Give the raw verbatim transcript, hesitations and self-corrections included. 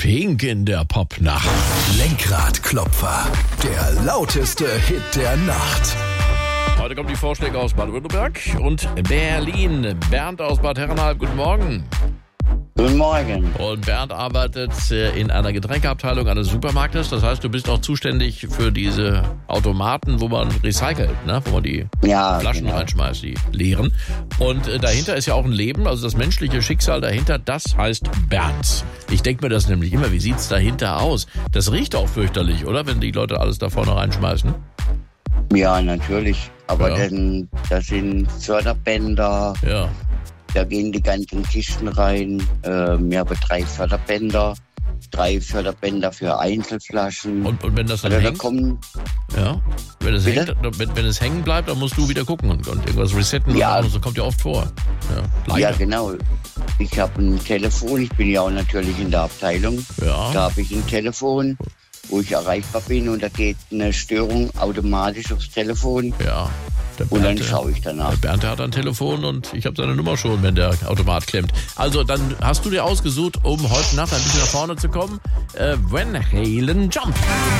Pink in der Popnacht. Lenkradklopfer, der lauteste Hit der Nacht. Heute kommen die Vorschläge aus Baden-Württemberg und Berlin. Bernd aus Bad Herrenalb, guten Morgen. Guten Morgen. Und Bernd arbeitet in einer Getränkeabteilung eines Supermarktes. Das heißt, du bist auch zuständig für diese Automaten, wo man recycelt, ne? Wo man die Ja, Flaschen genau. reinschmeißt, die leeren. Und äh, dahinter ist ja auch ein Leben, also das menschliche Schicksal dahinter, das heißt Bernd. Ich denke mir das nämlich immer, wie sieht's dahinter aus? Das riecht auch fürchterlich, oder? Wenn die Leute alles da vorne reinschmeißen. Ja, natürlich. Aber Ja. denn, das sind Förderbänder, Ja. da gehen die ganzen Kisten rein. Äh, wir haben drei Förderbänder, drei Förderbänder für Einzelflaschen. Und, und wenn das dann also da hängt, kommen, ja, wenn es, Bitte? hängt, wenn, wenn es hängen bleibt, dann musst du wieder gucken und, und irgendwas resetten. Ja. Und so kommt ja oft vor. Ja, ja leider. genau. Ich habe ein Telefon, ich bin ja auch natürlich in der Abteilung. Ja. Da habe ich ein Telefon, wo ich erreichbar bin und da geht eine Störung automatisch aufs Telefon Ja. Der und dann Bernd, schaue ich danach. Der Bernd der hat ein Telefon und ich habe seine Nummer schon, wenn der Automat klemmt. Also dann hast du dir ausgesucht, um heute Nacht ein bisschen nach vorne zu kommen. Äh, Van Halen Jump.